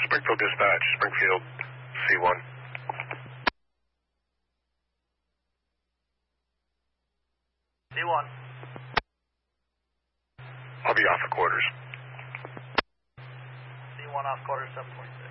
Springfield Dispatch, Springfield C1. C1. I'll be off at quarters. C1 off quarters 746.